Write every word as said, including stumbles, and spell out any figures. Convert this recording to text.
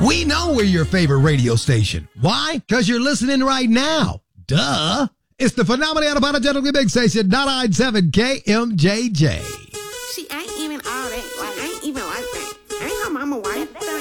We know we're your favorite radio station. Why? Because you're listening right now. Duh. It's the phenomenal, unapologetically big station, ninety-nine point seven K M J J.